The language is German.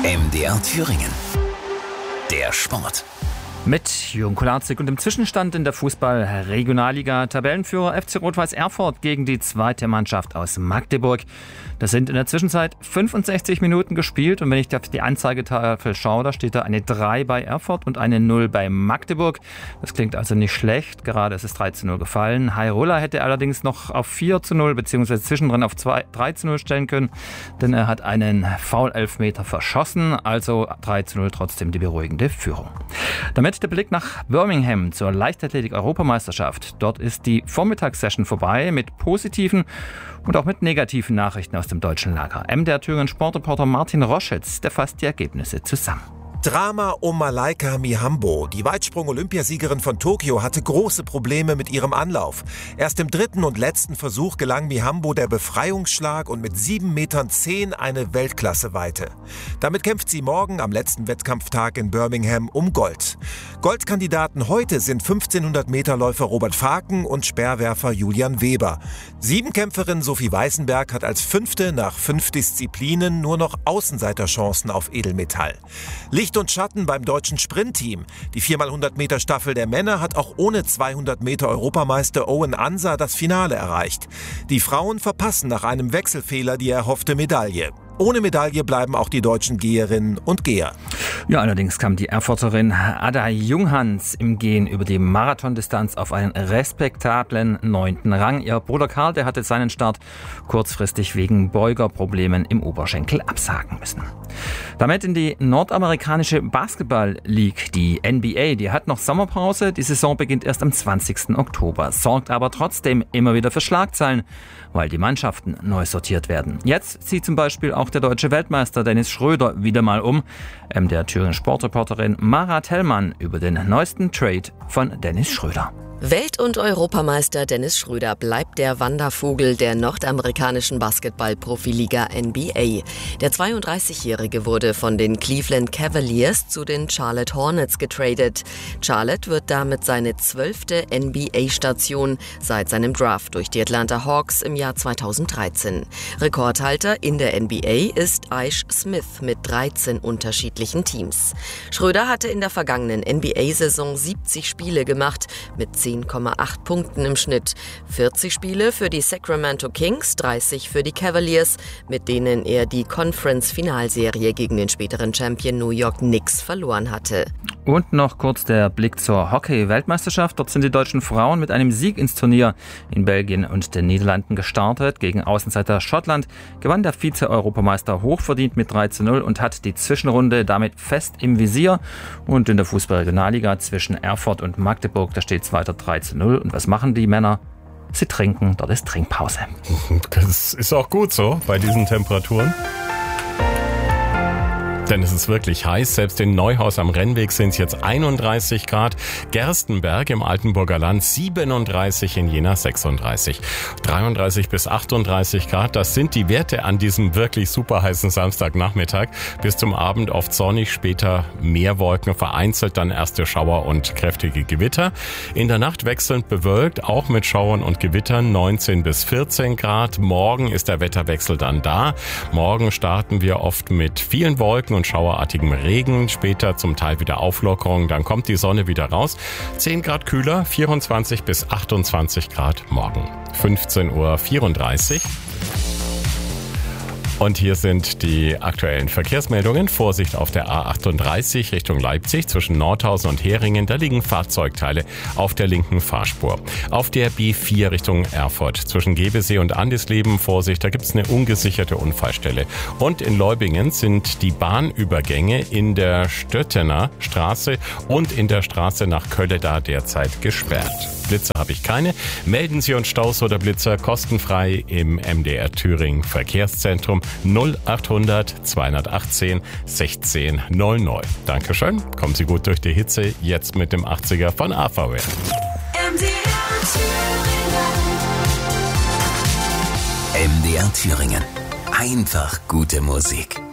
MDR Thüringen. Der Sport. Mit Jürgen Kolarzig und im Zwischenstand in der Fußball-Regionalliga Tabellenführer FC Rot-Weiß Erfurt gegen die zweite Mannschaft aus Magdeburg. Das sind in der Zwischenzeit 65 Minuten gespielt und wenn ich auf die Anzeigetafel schaue, da steht da eine 3 bei Erfurt und eine 0 bei Magdeburg. Das klingt also nicht schlecht, gerade ist es 3:0 gefallen. Hairola hätte allerdings noch auf 4:0 bzw. zwischendrin auf 3:0 stellen können, denn er hat einen Foul-Elfmeter verschossen, also 3:0 trotzdem die beruhigende Führung. Damit der Blick nach Birmingham zur Leichtathletik-Europameisterschaft. Dort ist die Vormittagssession vorbei mit positiven und auch mit negativen Nachrichten aus dem deutschen Lager. MDR Thüringen Sportreporter Martin Roschitz, der fasst die Ergebnisse zusammen. Drama um Malaika Mihambo. Die Weitsprung-Olympiasiegerin von Tokio hatte große Probleme mit ihrem Anlauf. Erst im dritten und letzten Versuch gelang Mihambo der Befreiungsschlag und mit 7,10 Metern eine Weltklasse-Weite. Damit kämpft sie morgen am letzten Wettkampftag in Birmingham um Gold. Goldkandidaten heute sind 1500-Meter-Läufer Robert Faken und Speerwerfer Julian Weber. Siebenkämpferin Sophie Weißenberg hat als Fünfte nach 5 Disziplinen nur noch Außenseiterchancen auf Edelmetall. Licht und Schatten beim deutschen Sprintteam. Die 4x100-Meter-Staffel der Männer hat auch ohne 200-Meter-Europameister Owen Ansa das Finale erreicht. Die Frauen verpassen nach einem Wechselfehler die erhoffte Medaille. Ohne Medaille bleiben auch die deutschen Geherinnen und Geher. Ja, allerdings kam die Erfurterin Ada Junghans im Gehen über die Marathondistanz auf einen respektablen 9. Rang. Ihr Bruder Karl, der hatte seinen Start kurzfristig wegen Beugerproblemen im Oberschenkel absagen müssen. Damit in die nordamerikanische Basketball League, die NBA, die hat noch Sommerpause. Die Saison beginnt erst am 20. Oktober, sorgt aber trotzdem immer wieder für Schlagzeilen, weil die Mannschaften neu sortiert werden. Jetzt zieht zum Beispiel auch der deutsche Weltmeister Dennis Schröder wieder mal um. Der Thüringen Sportreporterin Mara Tellmann über den neuesten Trade von Dennis Schröder. Welt- und Europameister Dennis Schröder bleibt der Wandervogel der nordamerikanischen Basketball-Profiliga NBA. Der 32-Jährige wurde von den Cleveland Cavaliers zu den Charlotte Hornets getradet. Charlotte wird damit seine 12. NBA-Station seit seinem Draft durch die Atlanta Hawks im Jahr 2013. Rekordhalter in der NBA ist Ish Smith mit 13 unterschiedlichen Teams. Schröder hatte in der vergangenen NBA-Saison 70 Spiele gemacht mit 10,8 Punkten im Schnitt. 40 Spiele für die Sacramento Kings, 30 für die Cavaliers, mit denen er die Conference-Finalserie gegen den späteren Champion New York Knicks verloren hatte. Und noch kurz der Blick zur Hockey-Weltmeisterschaft. Dort sind die deutschen Frauen mit einem Sieg ins Turnier in Belgien und den Niederlanden gestartet. Gegen Außenseiter Schottland gewann der Vize-Europameister hochverdient mit 3:0 und hat die Zwischenrunde damit fest im Visier. Und in der Fußball-Regionalliga zwischen Erfurt und Magdeburg, da steht es weiter 3:0. Und was machen die Männer? Sie trinken, dort ist Trinkpause. Das ist auch gut so bei diesen Temperaturen. Denn es ist wirklich heiß. Selbst in Neuhaus am Rennweg sind es jetzt 31 Grad. Gerstenberg im Altenburger Land 37, in Jena 36. 33 bis 38 Grad, das sind die Werte an diesem wirklich super heißen Samstagnachmittag. Bis zum Abend oft sonnig, später mehr Wolken, vereinzelt dann erste Schauer und kräftige Gewitter. In der Nacht wechselnd bewölkt, auch mit Schauern und Gewittern 19 bis 14 Grad. Morgen ist der Wetterwechsel dann da. Morgen starten wir oft mit vielen Wolken und schauerartigem Regen, später zum Teil wieder Auflockerung, dann kommt die Sonne wieder raus. 10 Grad kühler, 24 bis 28 Grad morgen. 15:34 Uhr. Und hier sind die aktuellen Verkehrsmeldungen. Vorsicht auf der A38 Richtung Leipzig zwischen Nordhausen und Heringen. Da liegen Fahrzeugteile auf der linken Fahrspur. Auf der B4 Richtung Erfurt zwischen Gebesee und Andisleben. Vorsicht, da gibt es eine ungesicherte Unfallstelle. Und in Leubingen sind die Bahnübergänge in der Stöttener Straße und in der Straße nach Kölle da derzeit gesperrt. Blitzer habe ich keine. Melden Sie uns Staus oder Blitzer kostenfrei im MDR Thüringen Verkehrszentrum 0800 218 16 00. Dankeschön. Kommen Sie gut durch die Hitze. Jetzt mit dem 80er von AVR. MDR Thüringen. Einfach gute Musik.